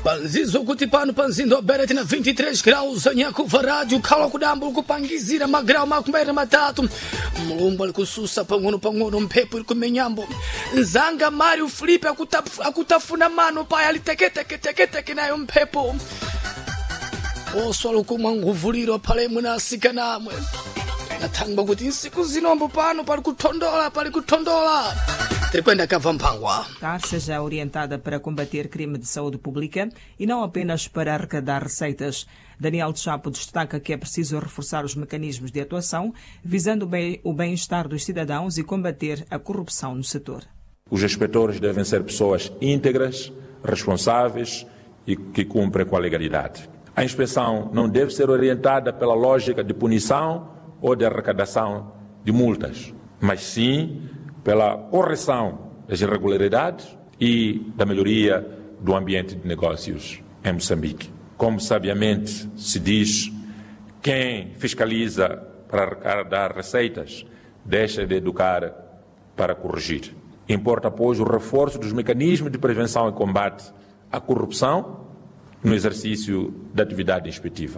Panzizo kutipano panzindo bereti na 23 graus anyakuva rádio kala kudambo kupangizira magrau makumbere matatu mulumbu alikususa pangono mphepo ilikumenyambo nzanga Mario Felipe akutafuna mano paya aliteketeke nayo mphepo oswala kumwa nguvuliro pale munasika namwe nathangba kuti insiku zinombo pano pali kutondola Trikwenda Cavampangwa. Seja orientada para combater crime de saúde pública e não apenas para arrecadar receitas. Daniel Chapo destaca que é preciso reforçar os mecanismos de atuação, visando o bem-estar dos cidadãos e combater a corrupção no setor. Os inspetores devem ser pessoas íntegras, responsáveis e que cumprem com a legalidade. A inspeção não deve ser orientada pela lógica de punição ou de arrecadação de multas, mas sim pela correção das irregularidades e da melhoria do ambiente de negócios em Moçambique. Como sabiamente se diz, quem fiscaliza para arrecadar receitas deixa de educar para corrigir. Importa, pois, o reforço dos mecanismos de prevenção e combate à corrupção no exercício da atividade inspectiva.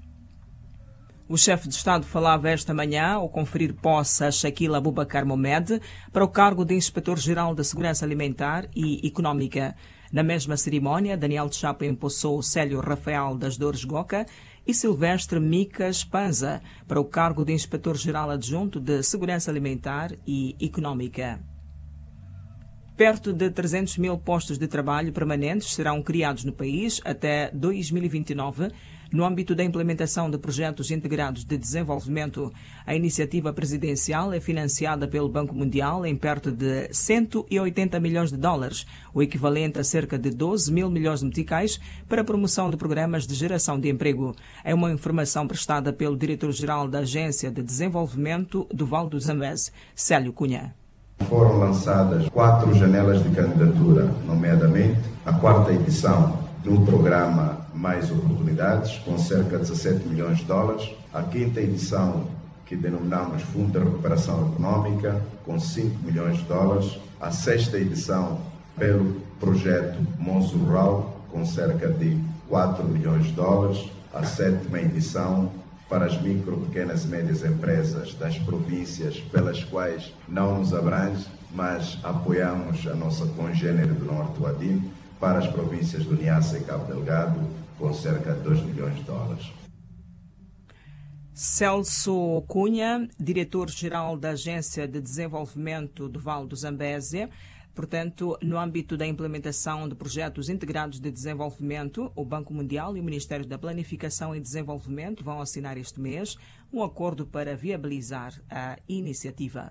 O chefe de Estado falava esta manhã ao conferir posse a Shaquille Abubakar Mohamed para o cargo de Inspetor-Geral da Segurança Alimentar e Económica. Na mesma cerimónia, Daniel Chapo empossou Célio Rafael das Dores Goca e Silvestre Micas Panza para o cargo de Inspetor-Geral Adjunto de Segurança Alimentar e Económica. Perto de 300 mil postos de trabalho permanentes serão criados no país até 2029, no âmbito da implementação de projetos integrados de desenvolvimento. A iniciativa presidencial é financiada pelo Banco Mundial em perto de 180 milhões de dólares, o equivalente a cerca de 12 mil milhões de meticais, para a promoção de programas de geração de emprego. É uma informação prestada pelo diretor-geral da Agência de Desenvolvimento do Vale do Zambeze, Célio Cunha. Foram lançadas 4 janelas de candidatura, nomeadamente a 4ª edição do programa Mais Oportunidades, com cerca de 17 milhões de dólares, a 5ª edição, que denominamos Fundo de Recuperação Econômica, com 5 milhões de dólares, a 6ª edição pelo projeto Monzo Rural, com cerca de 4 milhões de dólares, a 7ª edição para as micro, pequenas e médias empresas das províncias pelas quais não nos abrange, mas apoiamos a nossa congênere do Norte, o ADIM, para as províncias do Niassa e Cabo Delgado, com cerca de 2 milhões de dólares. Celso Cunha, diretor-geral da Agência de Desenvolvimento do Vale do Zambeze. Portanto, no âmbito da implementação de projetos integrados de desenvolvimento, o Banco Mundial e o Ministério da Planificação e Desenvolvimento vão assinar este mês um acordo para viabilizar a iniciativa.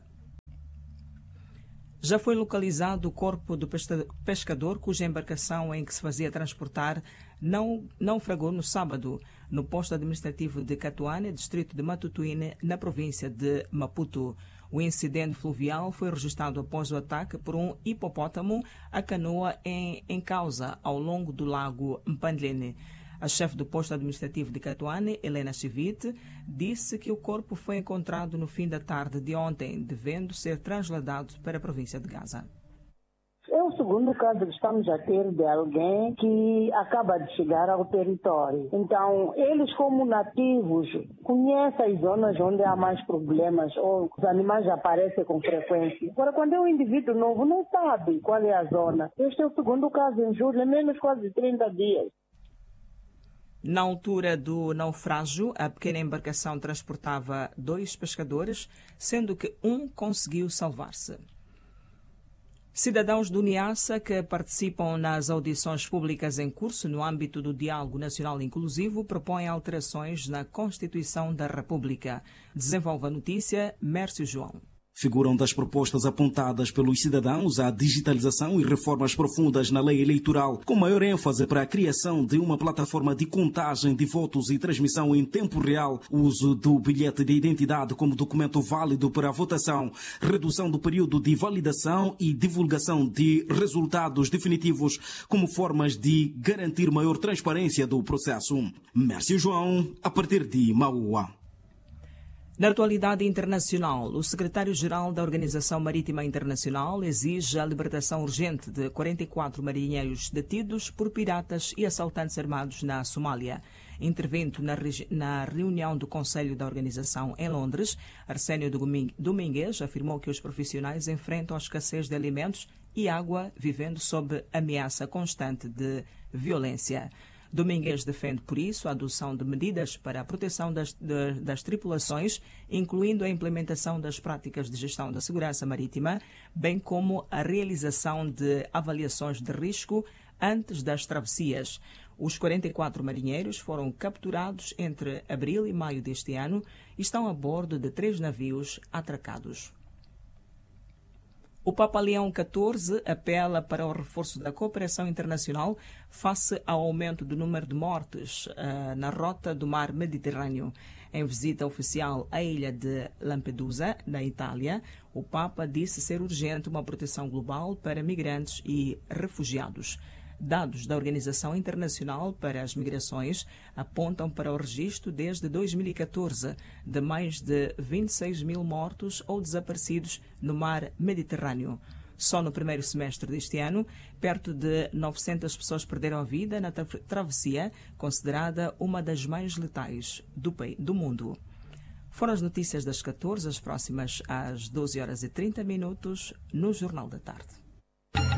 Já foi localizado o corpo do pescador cuja embarcação em que se fazia transportar naufragou no sábado, no posto administrativo de Catuane, distrito de Matutuine, na província de Maputo. O incidente fluvial foi registrado após o ataque por um hipopótamo à canoa em causa ao longo do lago Mpandlene. A chefe do posto administrativo de Catuane, Helena Chivite, disse que o corpo foi encontrado no fim da tarde de ontem, devendo ser trasladado para a província de Gaza. É o segundo caso que estamos a ter de alguém que acaba de chegar ao território. Então, eles como nativos conhecem as zonas onde há mais problemas ou os animais aparecem com frequência. Agora, quando é um indivíduo novo, não sabe qual é a zona. Este é o segundo caso em julho, é menos quase 30 dias. Na altura do naufrágio, a pequena embarcação transportava 2 pescadores, sendo que um conseguiu salvar-se. Cidadãos do Niassa que participam nas audições públicas em curso no âmbito do Diálogo Nacional Inclusivo propõem alterações na Constituição da República. Desenvolve a notícia Mércio João. Figuram das propostas apontadas pelos cidadãos a digitalização e reformas profundas na lei eleitoral, com maior ênfase para a criação de uma plataforma de contagem de votos e transmissão em tempo real, uso do bilhete de identidade como documento válido para a votação, redução do período de validação e divulgação de resultados definitivos como formas de garantir maior transparência do processo. Mércio João, a partir de Maua. Na atualidade internacional, o secretário-geral da Organização Marítima Internacional exige a libertação urgente de 44 marinheiros detidos por piratas e assaltantes armados na Somália. Intervindo na reunião do Conselho da Organização em Londres, Arsénio Domingues afirmou que os profissionais enfrentam a escassez de alimentos e água, vivendo sob ameaça constante de violência. Domingues defende, por isso, a adoção de medidas para a proteção das tripulações, incluindo a implementação das práticas de gestão da segurança marítima, bem como a realização de avaliações de risco antes das travessias. Os 44 marinheiros foram capturados entre abril e maio deste ano e estão a bordo de 3 navios atracados. O Papa Leão XIV apela para o reforço da cooperação internacional face ao aumento do número de mortes na rota do mar Mediterrâneo. Em visita oficial à ilha de Lampedusa, na Itália, o Papa disse ser urgente uma proteção global para migrantes e refugiados. Dados da Organização Internacional para as Migrações apontam para o registro desde 2014 de mais de 26 mil mortos ou desaparecidos no mar Mediterrâneo. Só no primeiro semestre deste ano, perto de 900 pessoas perderam a vida na travessia, considerada uma das mais letais do mundo. Foram as notícias das 14, as próximas às 12h30 no Jornal da Tarde.